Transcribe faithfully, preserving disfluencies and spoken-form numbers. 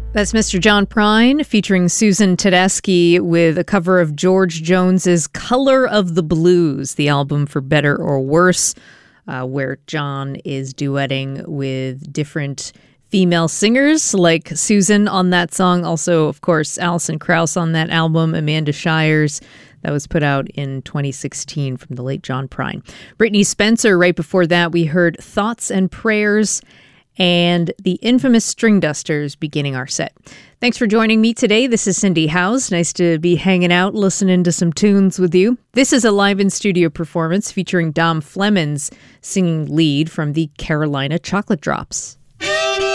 That's Mister John Prine featuring Susan Tedeschi with a cover of George Jones's Color of the Blues, the album For Better or Worse, uh, where John is duetting with different female singers like Susan on that song. Also, of course, Alison Krauss on that album, Amanda Shires. That was put out in twenty sixteen from the late John Prine. Brittney Spencer, right before that, we heard Thoughts and Prayers, and the infamous String Dusters beginning our set. Thanks for joining me today. This is Cindy Howes. Nice to be hanging out, listening to some tunes with you. This is a live in-studio performance featuring Dom Flemons singing lead from the Carolina Chocolate Drops.